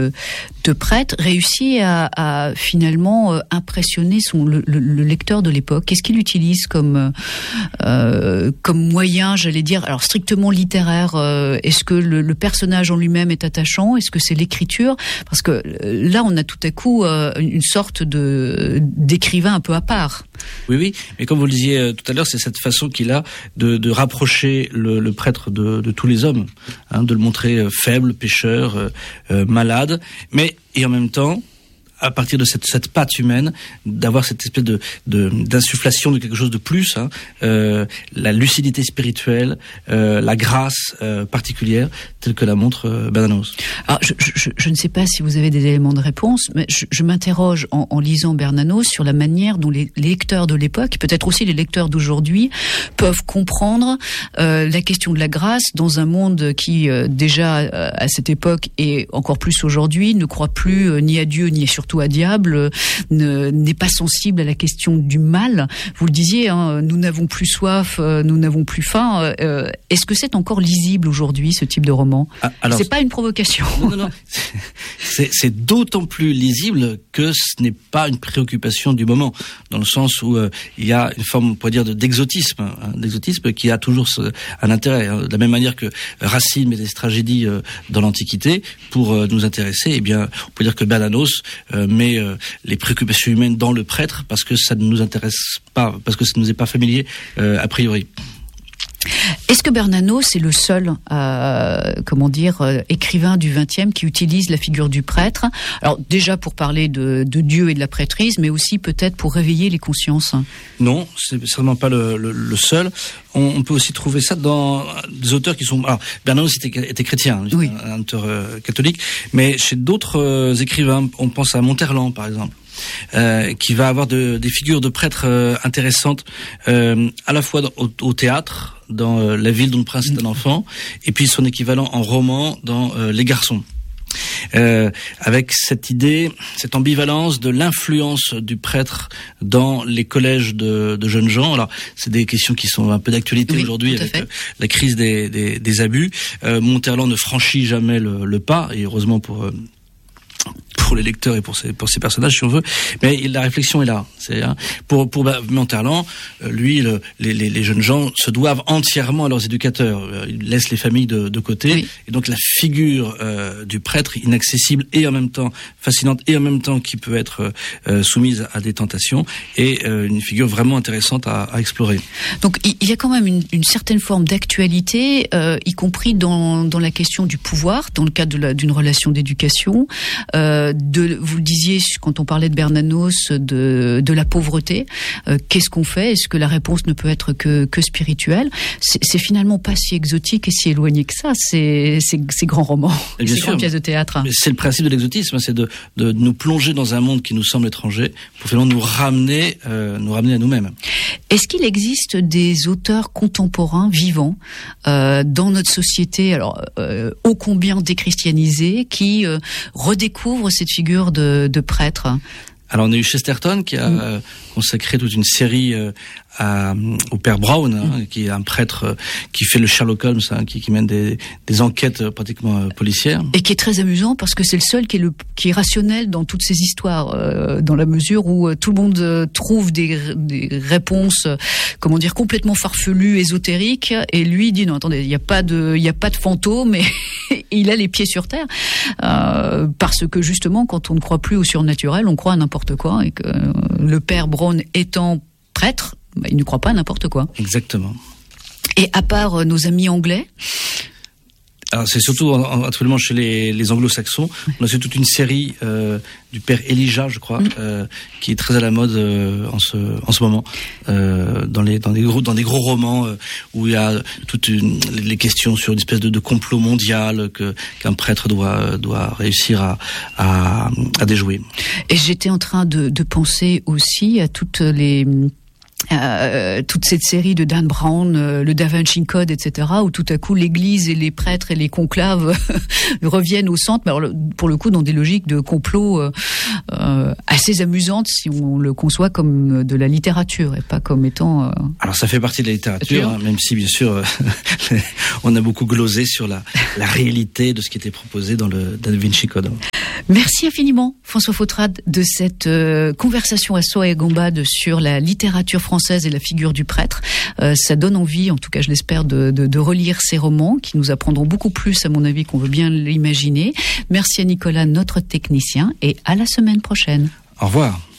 de prêtre réussit à finalement impressionner le lecteur de l'époque? Qu'est-ce qu'il utilise comme moyen, j'allais dire, alors strictement littéraire? Est-ce que le personnage en lui-même est attachant? Est-ce que c'est l'écriture? Parce que là, on a tout à coup une sorte d'écrivain un peu à part. Oui, mais comme vous le disiez tout à l'heure, c'est cette façon qu'il a de rapprocher le prêtre de tous les hommes, de le montrer faible, pécheur, malade, mais et en même temps, à partir de cette patte humaine, d'avoir cette espèce d'insufflation de quelque chose de plus, la lucidité spirituelle, la grâce particulière, telle que la montre Bernanos. Alors, je ne sais pas si vous avez des éléments de réponse, mais je m'interroge en lisant Bernanos sur la manière dont les lecteurs de l'époque, peut-être aussi les lecteurs d'aujourd'hui, peuvent comprendre la question de la grâce dans un monde qui, déjà à cette époque et encore plus aujourd'hui, ne croit plus ni à Dieu ni surtout à diable, n'est pas sensible à la question du mal. Vous le disiez, nous n'avons plus soif, nous n'avons plus faim. Est-ce que c'est encore lisible aujourd'hui, ce type de roman? Alors, c'est pas une provocation. Non. C'est d'autant plus lisible que ce n'est pas une préoccupation du moment, dans le sens où il y a une forme, on pourrait dire, d'exotisme, d'exotisme qui a toujours un intérêt. De la même manière que Racine met des tragédies dans l'Antiquité pour nous intéresser, eh bien, on peut dire que Bernanos met les préoccupations humaines dans le prêtre parce que ça ne nous intéresse pas, parce que ça ne nous est pas familier a priori. Est-ce que Bernanos est le seul, écrivain du XXe qui utilise la figure du prêtre? Alors déjà pour parler de Dieu et de la prêtrise, mais aussi peut-être pour réveiller les consciences. Non, c'est certainement pas le seul. On peut aussi trouver ça dans des auteurs qui sont... Alors, Bernanos était chrétien, oui. Un auteur catholique, mais chez d'autres écrivains, on pense à Monterland par exemple. Qui va avoir des figures de prêtres intéressantes, à la fois au théâtre, dans La ville dont le prince est un enfant, et puis son équivalent en roman dans Les garçons. Avec cette idée, cette ambivalence de l'influence du prêtre dans les collèges de jeunes gens. Alors, c'est des questions qui sont un peu d'actualité aujourd'hui avec la crise des abus. Monterland ne franchit jamais le pas, et heureusement pour les lecteurs et pour ces personnages, si on veut. Mais la réflexion est là. Pour Monterland, lui, les jeunes gens se doivent entièrement à leurs éducateurs. Ils laissent les familles de côté. Oui. Et donc la figure du prêtre, inaccessible et en même temps fascinante et en même temps qui peut être soumise à des tentations, est une figure vraiment intéressante à explorer. Donc il y a quand même une certaine forme d'actualité, y compris dans la question du pouvoir, dans le cadre d'une relation d'éducation. Vous le disiez quand on parlait de Bernanos, de la pauvreté. Qu'est-ce qu'on fait? Est-ce que la réponse ne peut être que spirituelle? C'est finalement pas si exotique et si éloigné que ça, ces grands romans, ces grandes pièces de théâtre. Mais c'est le principe de l'exotisme, c'est de nous plonger dans un monde qui nous semble étranger pour finalement nous ramener à nous-mêmes. Est-ce qu'il existe des auteurs contemporains vivants dans notre société, alors ô combien déchristianisée, qui redécouvrent cette figure de prêtre? Alors on a eu Chesterton qui a consacré toute une série au père Brown, qui est un prêtre qui fait le Sherlock Holmes, qui mène des enquêtes pratiquement policières. Et qui est très amusant parce que c'est le seul qui est rationnel dans toutes ces histoires, dans la mesure où tout le monde trouve des réponses, complètement farfelues, ésotériques, et lui dit non, attendez, il y a pas de fantôme, mais il a les pieds sur terre, parce que justement, quand on ne croit plus au surnaturel, on croit à n'importe quoi, et que le père Brown étant prêtre, il ne croit pas à n'importe quoi. Exactement. Et à part nos amis anglais? Alors c'est surtout actuellement chez les anglo-saxons. On a aussi toute une série du père Elijah, je crois, qui est très à la mode en ce moment, dans des gros romans où il y a toutes les questions sur une espèce de complot mondial qu'un prêtre doit réussir à déjouer. Et j'étais en train de penser aussi à toute cette série de Dan Brown, le Da Vinci Code, etc., où tout à coup l'église et les prêtres et les conclaves reviennent au centre, mais alors, pour le coup dans des logiques de complot assez amusantes si on le conçoit comme de la littérature et pas comme étant... Alors ça fait partie de la littérature, même si bien sûr on a beaucoup glosé sur la réalité de ce qui était proposé dans le Da Vinci Code. Merci infiniment, François Fautrade, de cette conversation à Soa et Gambade sur la littérature française et la figure du prêtre. Ça donne envie, en tout cas je l'espère, de relire ces romans qui nous apprendront beaucoup plus, à mon avis, qu'on veut bien l'imaginer. Merci à Nicolas, notre technicien, et à la semaine prochaine. Au revoir.